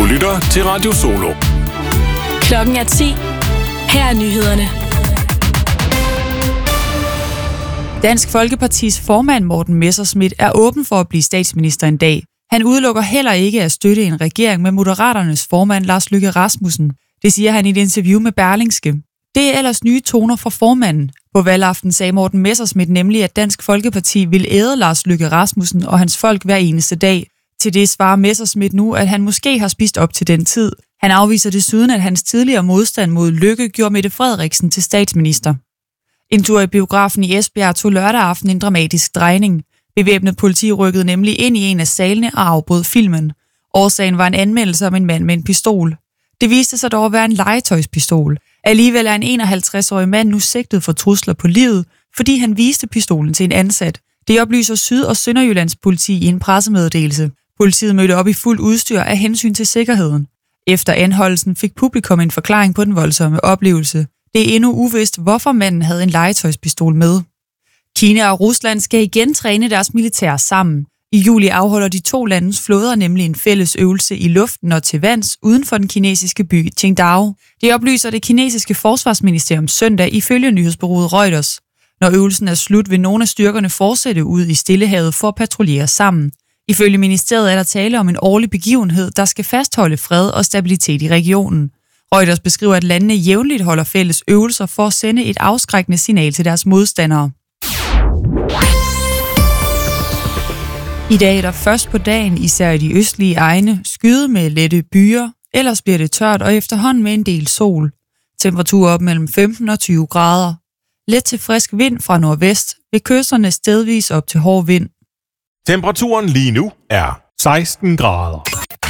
lytter til Radio Solo. Klokken er 10. Her er nyhederne. Dansk Folkepartis formand Morten Messerschmidt er åben for at blive statsminister en dag. Han udelukker heller ikke at støtte en regering med Moderaternes formand Lars Løkke Rasmussen. Det siger han i et interview med Berlingske. Det er ellers nye toner fra formanden. På valgaften sagde Morten Messerschmidt nemlig, at Dansk Folkeparti vil æde Lars Løkke Rasmussen og hans folk hver eneste dag. Til det svarer Messerschmidt nu, at han måske har spist op til den tid. Han afviser desuden, at hans tidligere modstand mod Løkke gjorde Mette Frederiksen til statsminister. En tur i biografen i Esbjerg tog lørdag aften en dramatisk drejning. Bevæbnet politi rykkede nemlig ind i en af salene og afbrød filmen. Årsagen var en anmeldelse om en mand med en pistol. Det viste sig dog at være en legetøjspistol. Alligevel er en 51-årig mand nu sigtet for trusler på livet, fordi han viste pistolen til en ansat. Det oplyser Syd- og Sønderjyllands politi i en pressemeddelelse. Politiet mødte op i fuld udstyr af hensyn til sikkerheden. Efter anholdelsen fik publikum en forklaring på den voldsomme oplevelse. Det er endnu uvist, hvorfor manden havde en legetøjspistol med. Kina og Rusland skal igen træne deres militær sammen. I juli afholder de to landes flåder nemlig en fælles øvelse i luften og til vands uden for den kinesiske by Qingdao. Det oplyser det kinesiske forsvarsministerium søndag ifølge nyhedsbureauet Reuters. Når øvelsen er slut, vil nogle af styrkerne fortsætte ud i Stillehavet for at patruljere sammen. Ifølge ministeriet er der tale om en årlig begivenhed, der skal fastholde fred og stabilitet i regionen. Reuters beskriver, at landene jævnligt holder fælles øvelser for at sende et afskrækkende signal til deres modstandere. I dag er der først på dagen, især i de østlige egne, skyde med lette byer. Ellers bliver det tørt og efterhånden med en del sol. Temperatur op mellem 15 og 20 grader. Let til frisk vind fra nordvest, ved kysterne stedvis op til hård vind. Temperaturen lige nu er 16 grader.